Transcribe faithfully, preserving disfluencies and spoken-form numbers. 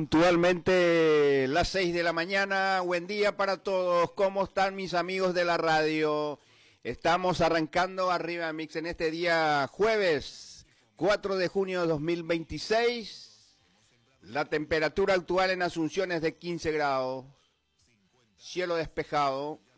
Puntualmente las seis de la mañana, buen día para todos, ¿cómo están mis amigos de la radio? Estamos arrancando Arriba Mix en este día jueves, cuatro de junio de dos mil veintiséis, la temperatura actual en Asunción es de quince grados, cielo despejado,